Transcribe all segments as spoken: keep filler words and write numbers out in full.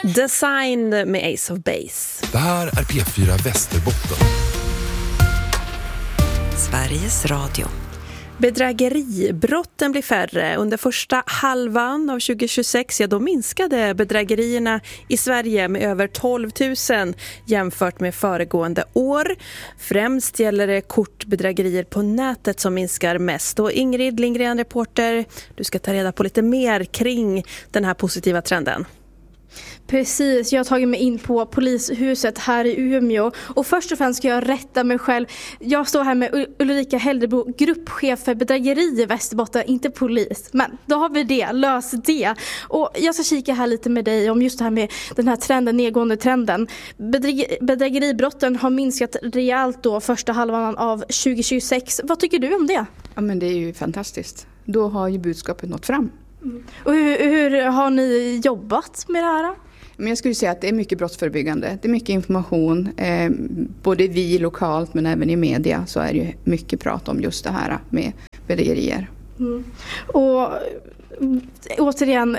Design med Ace of Base. Det här är P fyra Västerbotten. Sveriges Radio. Bedrägeribrotten blir färre. Under första halvan av tjugo tjugosex ja, då minskade bedrägerierna i Sverige med över tolv tusen jämfört med föregående år. Främst gäller det kortbedrägerier på nätet som minskar mest. Och Ingrid Lindgren, reporter, du ska ta reda på lite mer kring den här positiva trenden. Precis, jag har tagit mig in på polishuset här i Umeå och först och främst ska jag rätta mig själv. Jag står här med Ulrika Heldebro, gruppchef för bedrägeri i Västerbotten, inte polis. Men då har vi det, lös det. Och jag ska kika här lite med dig om just det här med den här trenden, nedgående trenden. Bedräg- bedrägeribrotten har minskat rejält då första halvan av tjugo tjugosex. Vad tycker du om det? Ja, men det är ju fantastiskt. Då har ju budskapet nått fram. Mm. Och hur, hur har ni jobbat med det här? Men jag skulle säga att det är mycket brottsförebyggande. Det är mycket information. Eh, både vi lokalt men även i media så är det mycket prat om just det här med bedrägerier. Mm. Och återigen,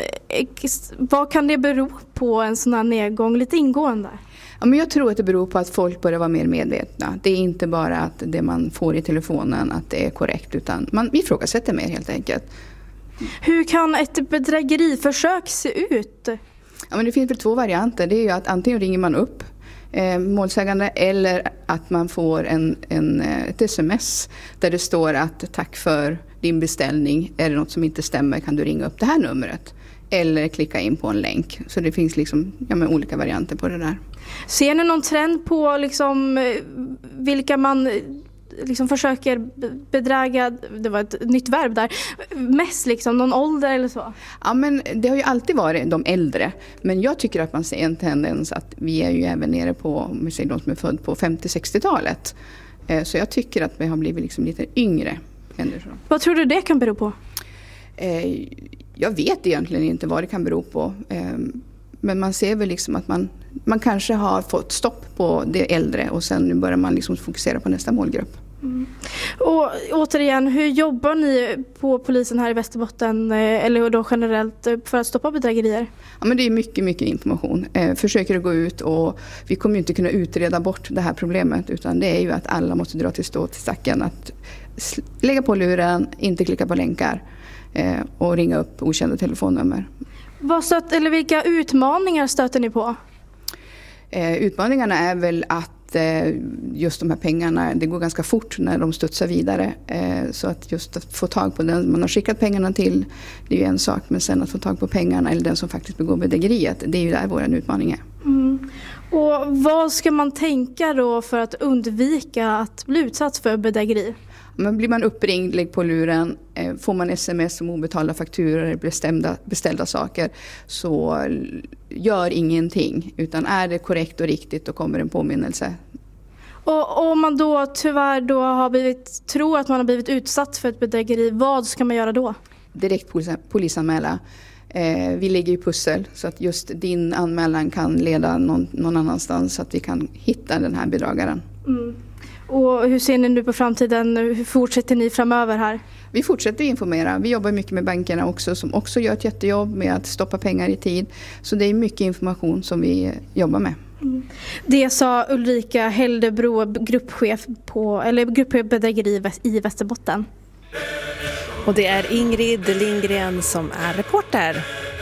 vad kan det bero på en sån här nedgång lite ingående? Ja, men jag tror att det beror på att folk börjar vara mer medvetna. Det är inte bara att det man får i telefonen att det är korrekt utan man ifrågasätter mer helt enkelt. Hur kan ett bedrägeriförsök se ut? Ja, men det finns väl två varianter. Det är ju att antingen ringer man upp eh, målsägande eller att man får en, en, ett sms där det står att tack för din beställning. Är det något som inte stämmer kan du ringa upp det här numret. Eller klicka in på en länk. Så det finns liksom, ja, men olika varianter på det där. Ser ni någon trend på liksom, vilka man liksom försöker bedräga, det var ett nytt verb där, mest liksom, någon ålder eller så? Ja, men det har ju alltid varit de äldre. Men jag tycker att man ser en tendens att vi är ju även nere på, om vi säger de som är född på femtio-sextiotalet. Så jag tycker att vi har blivit liksom lite yngre människor. Vad tror du det kan bero på? Jag vet egentligen inte vad det kan bero på. Men man ser väl liksom att man, man kanske har fått stopp på det äldre och sen nu börjar man liksom fokusera på nästa målgrupp. Mm. Och återigen, hur jobbar ni på polisen här i Västerbotten eller då generellt för att stoppa bedrägerier? Ja, men det är mycket, mycket information. Eh, försöker att gå ut och vi kommer ju inte kunna utreda bort det här problemet utan det är ju att alla måste dra till stå till stacken. Att lägga på luren, inte klicka på länkar eh, och ringa upp okända telefonnummer. Vad stöt, eller vilka utmaningar stöter ni på? Eh, utmaningarna är väl att eh, just de här pengarna, det går ganska fort när de studsar vidare. Eh, så att just att få tag på den man har skickat pengarna till, det är ju en sak. Men sen att få tag på pengarna eller den som faktiskt begår bedrägeriet, det är ju där vår utmaning är. Mm. Och vad ska man tänka då för att undvika att bli utsatt för bedrägeri? Men blir man uppringd, lägg på luren, eh, får man sms om obetalda fakturor eller bestämda, beställda saker så gör ingenting. Utan är det korrekt och riktigt då kommer en påminnelse. Och om man då tyvärr då har blivit, tror att man har blivit utsatt för ett bedrägeri, vad ska man göra då? Direkt polis, polisanmäla. Eh, vi lägger ju pussel så att just din anmälan kan leda någon, någon annanstans så att vi kan hitta den här bedragaren. Mm. Och hur ser ni nu på framtiden? Hur fortsätter ni framöver här? Vi fortsätter informera. Vi jobbar mycket med bankerna också som också gör ett jättejobb med att stoppa pengar i tid. Så det är mycket information som vi jobbar med. Mm. Det sa Ulrika Heldebro, gruppchef på, eller gruppchef bedrägeri i Västerbotten. Och det är Ingrid Lindgren som är reporter.